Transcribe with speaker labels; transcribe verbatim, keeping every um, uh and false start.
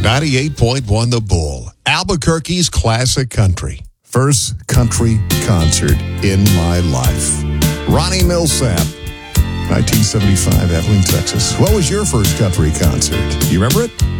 Speaker 1: ninety-eight point one The Bull, Albuquerque's classic country. First country concert in my life. Ronnie Millsap, nineteen seventy-five, Abilene, Texas. What was your first country concert? You remember it?